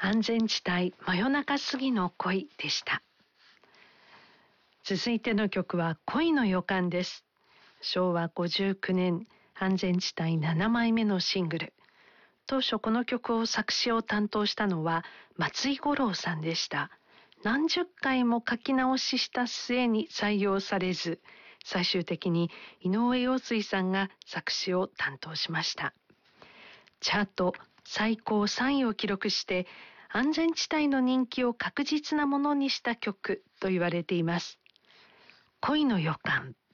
安全地帯真夜中過ぎの恋でした。続いての曲は恋の予感です。昭和59年安全地帯7枚目のシングル。当初この曲を作詞を担当したのは松井五郎さんでした。何十回も書き直しした末に採用されず、最終的に井上陽水さんが作詞を担当しました。チャート最高3位を記録して安全地帯の人気を確実なものにした曲と言われています。恋の予感。